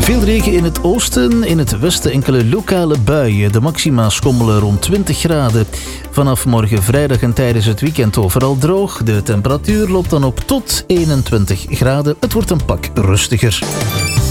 Veel regen in het oosten, in het westen enkele lokale buien. De maxima schommelen rond 20 graden. Vanaf morgen vrijdag en tijdens het weekend overal droog. De temperatuur loopt dan op tot 21 graden. Het wordt een pak rustiger.